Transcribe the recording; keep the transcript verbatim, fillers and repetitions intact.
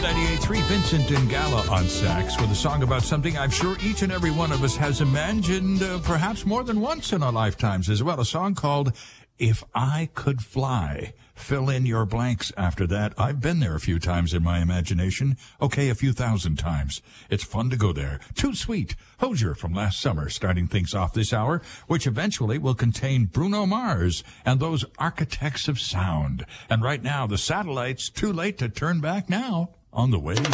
ninety-eight point three, Vincent Ingala on sax with a song about something I'm sure each and every one of us has imagined uh, perhaps more than once in our lifetimes as well. A song called If I Could Fly. Fill in your blanks after that. I've been there a few times in my imagination. Okay, a few thousand times. It's fun to go there. Too Sweet. Hozier from last summer starting things off this hour, which eventually will contain Bruno Mars and those architects of sound. And right now, the satellite's too late to turn back now. On the way.